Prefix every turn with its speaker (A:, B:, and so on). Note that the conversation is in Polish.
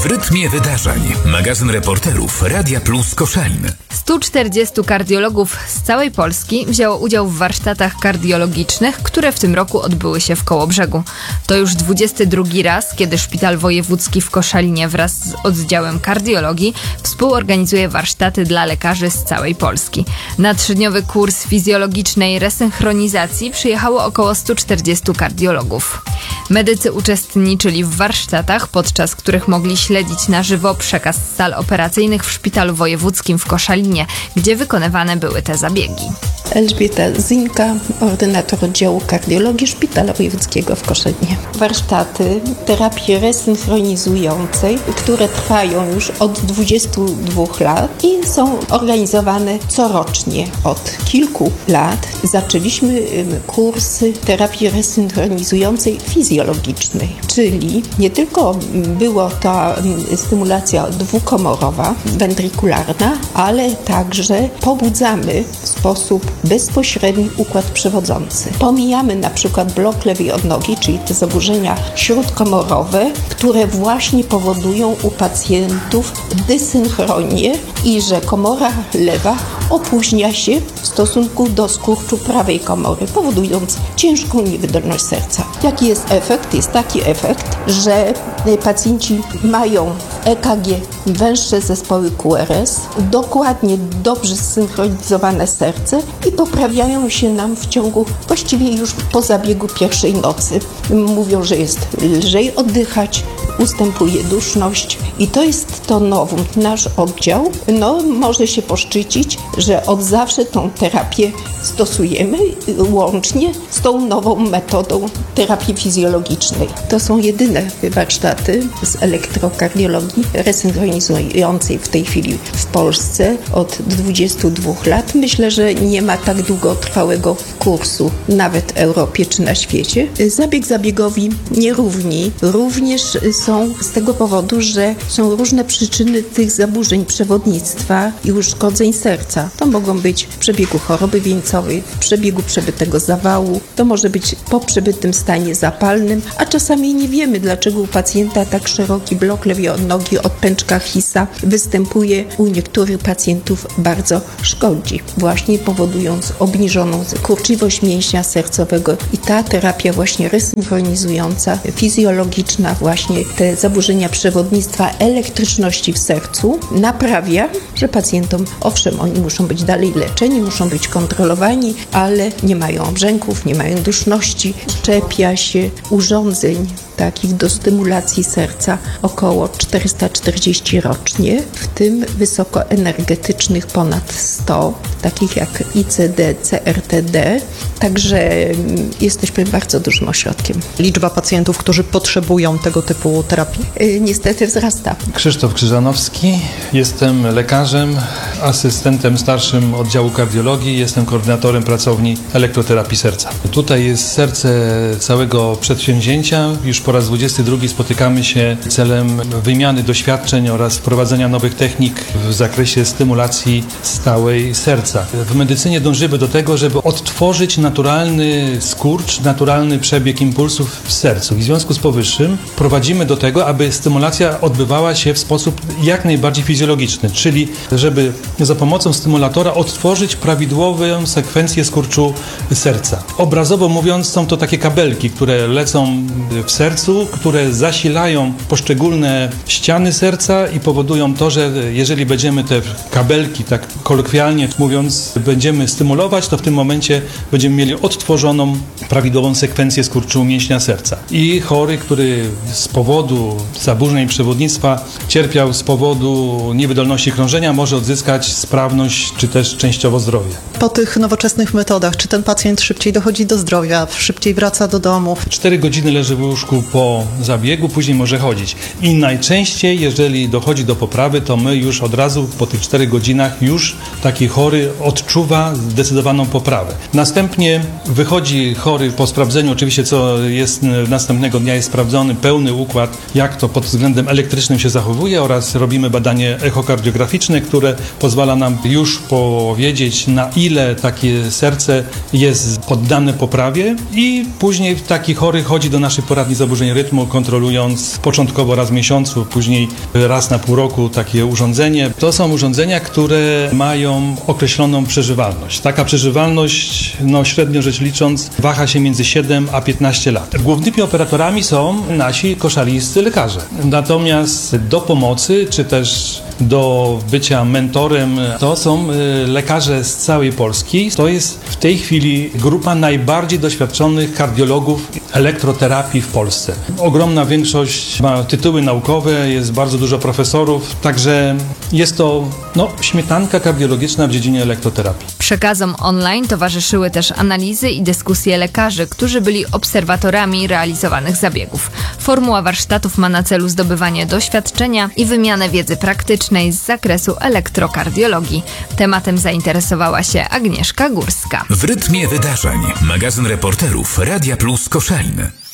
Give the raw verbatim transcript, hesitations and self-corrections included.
A: W rytmie wydarzeń. Magazyn reporterów Radia Plus Koszalin.
B: stu czterdziestu kardiologów z całej Polski wzięło udział w warsztatach kardiologicznych, które w tym roku odbyły się w Kołobrzegu. To już dwudziesty drugi raz, kiedy Szpital Wojewódzki w Koszalinie wraz z oddziałem kardiologii współorganizuje warsztaty dla lekarzy z całej Polski. Na trzydniowy kurs fizjologicznej resynchronizacji przyjechało około stu czterdziestu kardiologów. Medycy uczestniczyli w warsztatach, podczas których mogli śledzić na żywo przekaz z sal operacyjnych w Szpitalu Wojewódzkim w Koszalinie, gdzie wykonywane były te zabiegi.
C: Elżbieta Zinka, ordynator oddziału kardiologii Szpitala Wojewódzkiego w Koszalinie. Warsztaty terapii resynchronizującej, które trwają już od dwudziestu dwóch lat i są organizowane corocznie. Od kilku lat zaczęliśmy kursy terapii resynchronizującej fizjologicznej, czyli nie tylko była ta stymulacja dwukomorowa, wentrikularna, ale także pobudzamy w sposób bezpośredni układ przewodzący. Pomijamy na przykład blok lewej odnogi, czyli te zaburzenia śródkomorowe, które właśnie powodują u pacjentów dysynchronię i że komora lewa opóźnia się w stosunku do skurczu prawej komory, powodując ciężką niewydolność serca. Jaki jest efekt? Jest taki efekt, że pacjenci mają w E K G węższe zespoły Q R S, dokładnie dobrze zsynchronizowane serce i poprawiają się nam w ciągu właściwie już po zabiegu pierwszej nocy. Mówią, że jest lżej oddychać, ustępuje duszność i to jest to nowum. Nasz oddział no, może się poszczycić, że od zawsze tą terapię stosujemy łącznie z tą nową metodą terapii fizjologicznej. To są jedyne warsztaty z elektrokardiologii resynchronizującej w tej chwili w Polsce od dwudziestu dwóch lat. Myślę, że nie ma tak długotrwałego kursu nawet w Europie czy na świecie. Zabieg zabiegowi nierówni również są z tego powodu, że są różne przyczyny tych zaburzeń przewodnictwa i uszkodzeń serca. To mogą być w przebiegu choroby wieńcowej, w przebiegu przebytego zawału, to może być po przebytym stanie zapalnym, a czasami nie wiemy, dlaczego u pacjenta tak szeroki blok lewej odnogi od pęczka Hisa występuje. U niektórych pacjentów bardzo szkodzi, właśnie powodując obniżoną kurczywość mięśnia sercowego i ta terapia właśnie resynchronizująca, fizjologiczna, właśnie te zaburzenia przewodnictwa elektryczności w sercu naprawia, że pacjentom, owszem, oni muszą być dalej leczeni, muszą być kontrolowani, ale nie mają obrzęków, nie mają duszności, szczepia się urządzeń takich do stymulacji serca około czterysta czterdzieści rocznie, w tym wysokoenergetycznych ponad sto, takich jak I C D, C R T D, także jesteśmy bardzo dużym ośrodkiem.
D: Liczba pacjentów, którzy potrzebują tego typu terapii?
C: Niestety wzrasta.
E: Krzysztof Krzyżanowski, jestem lekarzem, asystentem starszym oddziału kardiologii, jestem koordynatorem pracowni elektroterapii serca. Tutaj jest serce całego przedsięwzięcia. Już po raz dwudziesty drugi spotykamy się celem wymiany doświadczeń oraz wprowadzenia nowych technik w zakresie stymulacji stałej serca. W medycynie dążymy do tego, żeby odtworzyć naturalny skurcz, naturalny przebieg impulsów w sercu. I w związku z powyższym prowadzimy do tego, aby stymulacja odbywała się w sposób jak najbardziej fizjologiczny, czyli żeby za pomocą stymulatora odtworzyć prawidłową sekwencję skurczu serca. Obrazowo mówiąc, są to takie kabelki, które lecą w sercu, które zasilają poszczególne ściany serca i powodują to, że jeżeli będziemy te kabelki, tak kolokwialnie mówiąc, będziemy stymulować, to w tym momencie będziemy mieli odtworzoną prawidłową sekwencję skurczu mięśnia serca. I chory, który z powodu zaburzeń przewodnictwa cierpiał z powodu niewydolności krążenia, może odzyskać sprawność czy też częściowo zdrowie.
D: Po tych nowoczesnych metodach, czy ten pacjent szybciej dochodzi do zdrowia, szybciej wraca do domu?
E: Cztery godziny leży w łóżku po zabiegu, później może chodzić. I najczęściej, jeżeli dochodzi do poprawy, to my już od razu po tych czterech godzinach już taki chory odczuwa zdecydowaną poprawę. Następnie wychodzi chory po sprawdzeniu, oczywiście co jest następnego dnia jest sprawdzony pełny układ, jak to pod względem elektrycznym się zachowuje oraz robimy badanie echokardiograficzne, które pozwala nam już powiedzieć, na ile takie serce jest poddane poprawie i później taki chory chodzi do naszej poradni zaburzeń zaburzeń rytmu, kontrolując początkowo raz w miesiącu, później raz na pół roku takie urządzenie. To są urządzenia, które mają określoną przeżywalność. Taka przeżywalność, no średnio rzecz licząc, waha się między siedem a piętnaście lat. Głównymi operatorami są nasi koszalińscy lekarze. Natomiast do pomocy, czy też do bycia mentorem, to są lekarze z całej Polski. To jest w tej chwili grupa najbardziej doświadczonych kardiologów elektroterapii w Polsce. Ogromna większość ma tytuły naukowe, jest bardzo dużo profesorów, także jest to no, śmietanka kardiologiczna w dziedzinie elektroterapii.
B: Przekazom online towarzyszyły też analizy i dyskusje lekarzy, którzy byli obserwatorami realizowanych zabiegów. Formuła warsztatów ma na celu zdobywanie doświadczenia i wymianę wiedzy praktycznej z zakresu elektrokardiologii. Tematem zainteresowała się Agnieszka Górska.
A: W rytmie wydarzeń. Magazyn reporterów Radia Plus Koszalin.